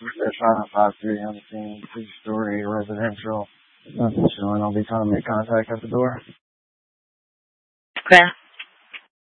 They're trying to 5-3 on the scene, 2-story residential. Nothing showing. I'll be trying to make contact at the door. Okay.